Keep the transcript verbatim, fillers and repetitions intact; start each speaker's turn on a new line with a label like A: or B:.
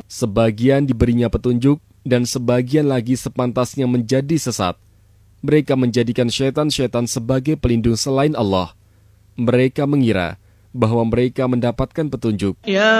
A: Sebagian diberinya petunjuk, dan sebagian lagi sepantasnya menjadi sesat. Mereka menjadikan syaitan-syaitan sebagai pelindung selain Allah. Mereka mengira bahwa mereka mendapatkan petunjuk.